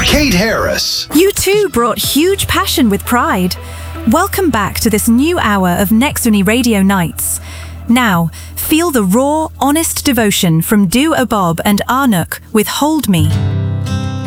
Kate Harris. You too brought huge passion with pride. Welcome back to this new hour of Nexuni Radio Nights. Now, feel the raw, honest devotion from Du Obob and Arnook with Hold Me.